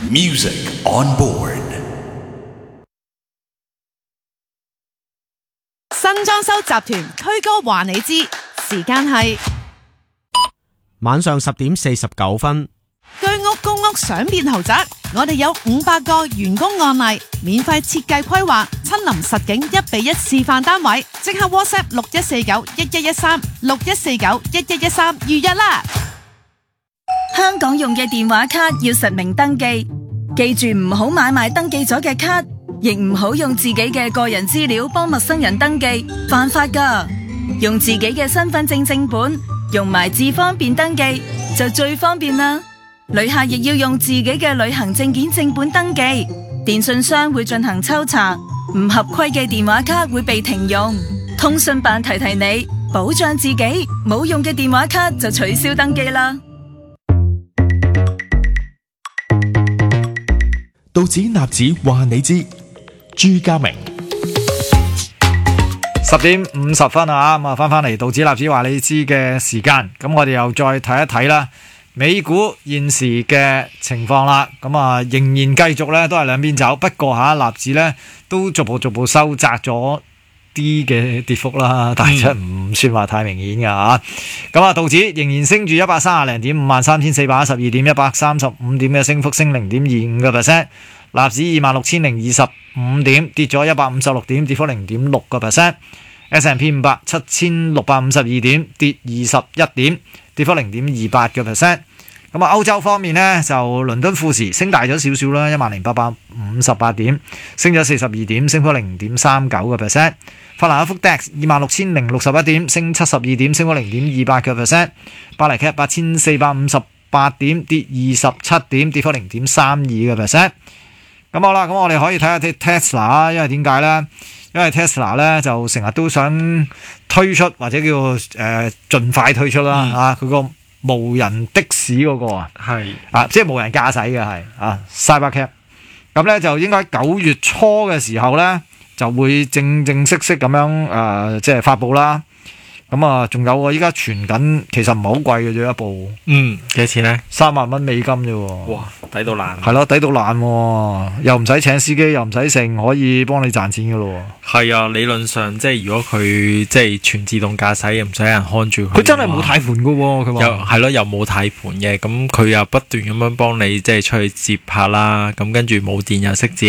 Music on board。 新裝修集團推歌話你知，時間係晚上10:49。 居屋公屋想變豪宅，我哋有500個員工案例，免費設計規劃，親臨實景1:1示範單位，即刻 WhatsApp 61491113 61491113預約啦！ 香港用嘅電話卡要實名登記，記住唔好買賣登記咗嘅卡，亦唔好用自己嘅個人資料幫陌生人登記，犯法㗎。用自己嘅身份證正本，用埋智方便登記就最方便啦。旅客亦要用自己嘅旅行證件正本登記，電信商會進行抽查，唔合規嘅電話卡會被停用。通訊辦提提你，保障自己，冇用嘅電話卡就取消登記啦。 道指納指話你知，朱家明。 10:50啊，咁啊翻嚟道指納指話你知嘅時間，咁我哋又再睇一睇啦。美股現時嘅情況啦，咁啊仍然繼續咧都係兩邊走，不過納指咧都逐步收窄咗啲嘅跌幅啦，但係真係唔算話太明顯㗎嚇。咁啊道指仍然升住130點，53,412點，135點嘅升幅，升0.25%。納指26,025點，跌咗156點，跌幅0.6%。S&P 500 7,652點，跌21點，跌幅0.28%。咁歐洲方面呢，就倫敦富時升大咗少少啦，10,858點，升咗42點，升幅0.39%。法蘭克福 DAX 26,061點，升72點，升幅0.28%。巴黎 CAC 8,458點，跌27點，跌幅0.32%。咁好啦，咁我哋可以睇下 Tesla 啦，因為點解呢？因為 Tesla 咧就成日都想推出或者叫盡快推出啦，佢個無人的士嗰個即係無人駕駛嘅係Cybercab。咁咧就應該9月初嘅時候咧就會正式咁樣即係發布啦。咁啊，仲有依家傳緊，其實唔係好貴嘅啫一部。 幾多錢咧 ？3萬蚊美金啫喎。 哇，抵到爛。 係咯，抵到爛喎，又唔使請司機，又唔使剩，可以幫你賺錢嘅咯。 係啊，理論上即係如果佢即係全自動駕駛，又唔使人看住佢。 佢真係冇貸款嘅喎，佢話。 又係咯，又冇貸款嘅，咁佢又不斷咁樣幫你即係出去接客啦，咁跟住冇電又識自己